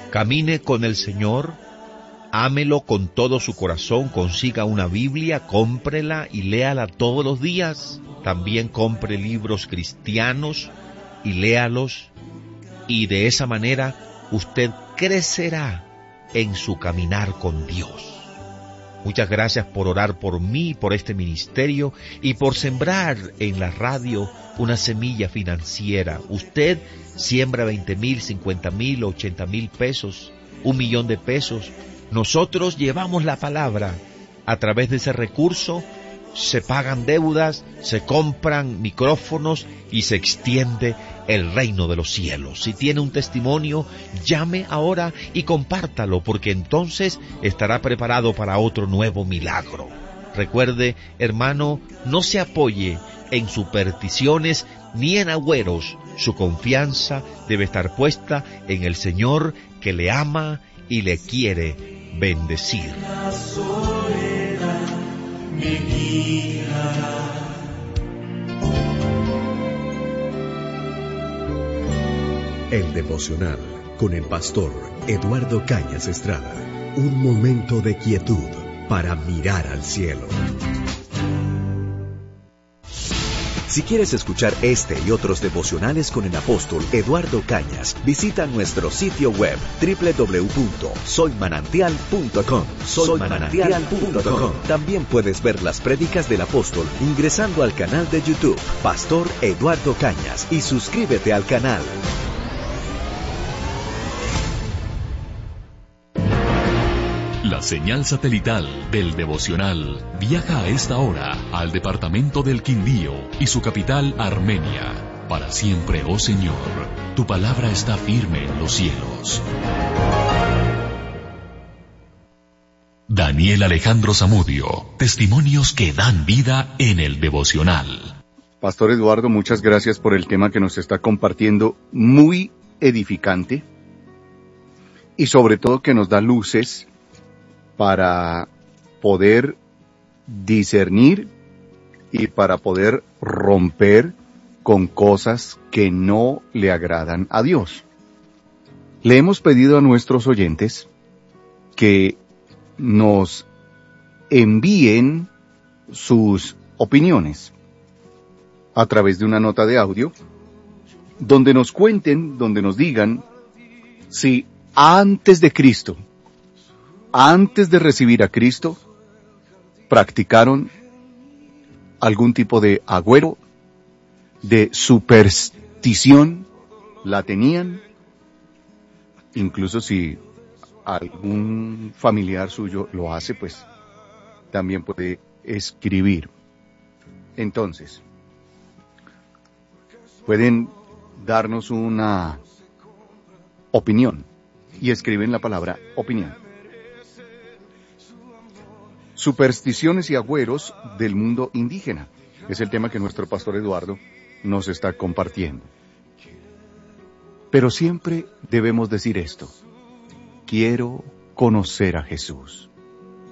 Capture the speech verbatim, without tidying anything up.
Camine con el Señor, ámelo con todo su corazón, consiga una Biblia, cómprela y léala todos los días. También compre libros cristianos y léalos, y de esa manera usted crecerá en su caminar con Dios. Muchas gracias por orar por mí, por este ministerio y por sembrar en la radio una semilla financiera. Usted siembra veinte mil, cincuenta mil, ochenta mil pesos, un millón de pesos. Nosotros llevamos la palabra. A través de ese recurso se pagan deudas, se compran micrófonos y se extiende el reino de los cielos. Si tiene un testimonio, llame ahora y compártalo, porque entonces estará preparado para otro nuevo milagro. Recuerde, hermano, no se apoye en supersticiones ni en agüeros. Su confianza debe estar puesta en el Señor, que le ama y le quiere bendecir. La soledad me guía. El devocional con el pastor Eduardo Cañas Estrada. Un momento de quietud para mirar al cielo. Si quieres escuchar este y otros devocionales con el apóstol Eduardo Cañas, visita nuestro sitio web doble u doble u doble u punto soy manantial punto com. soy manantial punto com. También puedes ver las prédicas del apóstol ingresando al canal de YouTube Pastor Eduardo Cañas y suscríbete al canal. La señal satelital del devocional viaja a esta hora al departamento del Quindío y su capital Armenia. Para siempre, oh Señor, tu palabra está firme en los cielos. Daniel Alejandro Zamudio, testimonios que dan vida en el devocional. Pastor Eduardo, muchas gracias por el tema que nos está compartiendo, muy edificante, y sobre todo que nos da luces para poder discernir y para poder romper con cosas que no le agradan a Dios. Le hemos pedido a nuestros oyentes que nos envíen sus opiniones a través de una nota de audio, donde nos cuenten, donde nos digan si antes de Cristo, antes de recibir a Cristo, practicaron algún tipo de agüero, de superstición, la tenían, incluso si algún familiar suyo lo hace, pues también puede escribir. Entonces, pueden darnos una opinión y escriben la palabra opinión. Supersticiones y agüeros del mundo indígena. Es el tema que nuestro pastor Eduardo nos está compartiendo. Pero siempre debemos decir esto: quiero conocer a Jesús.